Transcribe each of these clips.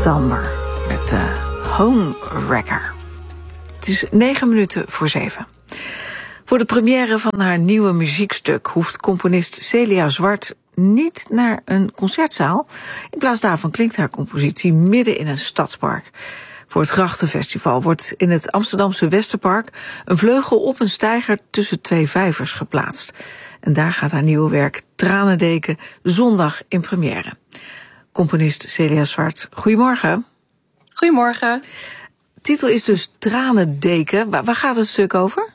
Samber met Home Wrecker. Het is 7:09. Voor de première van haar nieuwe muziekstuk hoeft componist Celia Zwart niet naar een concertzaal. In plaats daarvan klinkt haar compositie midden in een stadspark. Voor het Grachtenfestival wordt in het Amsterdamse Westerpark een vleugel op een steiger tussen twee vijvers geplaatst. En daar gaat haar nieuwe werk Tranendeken zondag in première. Componist Celia Zwart, goedemorgen. Goedemorgen. De titel is dus Tranendeken. Waar gaat het stuk over?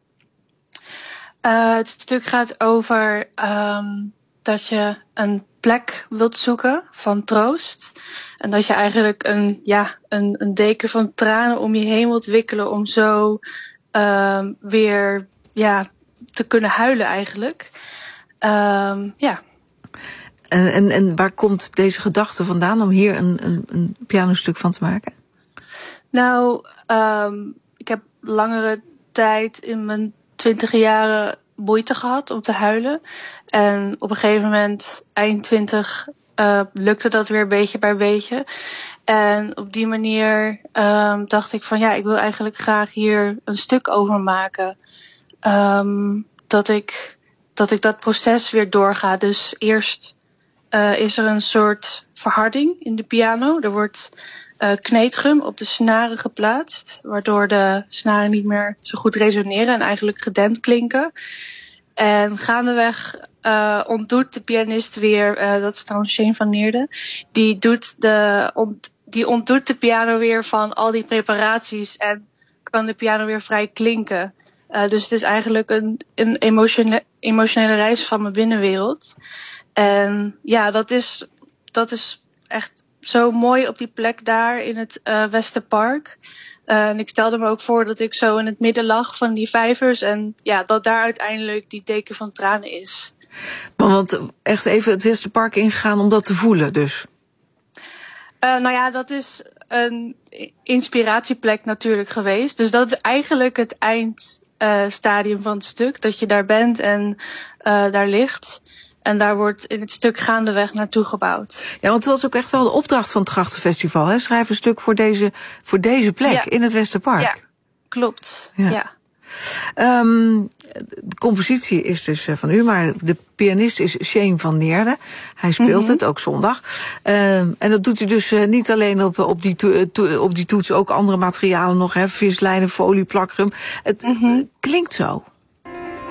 Het stuk gaat over dat je een plek wilt zoeken van troost. En dat je eigenlijk een deken van tranen om je heen wilt wikkelen om zo weer te kunnen huilen eigenlijk. En waar komt deze gedachte vandaan om hier een pianostuk van te maken? Nou, ik heb langere tijd in mijn 20 jaren moeite gehad om te huilen. En op een gegeven moment, eind 20, lukte dat weer beetje bij beetje. En op die manier dacht ik van ik wil eigenlijk graag hier een stuk over maken. Dat ik dat proces weer doorga. Dus eerst is er een soort verharding in de piano. Er wordt kneedgum op de snaren geplaatst, waardoor de snaren niet meer zo goed resoneren en eigenlijk gedempt klinken. En gaandeweg ontdoet de pianist weer, dat is trouwens Shane van Neerden, die ontdoet de piano weer van al die preparaties en kan de piano weer vrij klinken. Dus het is eigenlijk een emotionele reis van mijn binnenwereld. En dat is echt zo mooi op die plek daar in het Westerpark. En ik stelde me ook voor dat ik zo in het midden lag van die vijvers. En dat daar uiteindelijk die deken van tranen is. Want echt even het Westerpark ingegaan om dat te voelen dus? Dat is een inspiratieplek natuurlijk geweest. Dus dat is eigenlijk het eindstadium van het stuk. Dat je daar bent en daar ligt. En daar wordt in het stuk gaandeweg naartoe gebouwd. Ja, want het was ook echt wel de opdracht van het Grachtenfestival, hè? Schrijf een stuk voor deze plek in het Westerpark. Ja, klopt. Ja. De compositie is dus van u, maar de pianist is Shane van Neerden. Hij speelt het, ook zondag. En dat doet hij dus niet alleen op die toets, ook andere materialen nog, hè? Vislijnen, folie, plakrum. Het klinkt zo.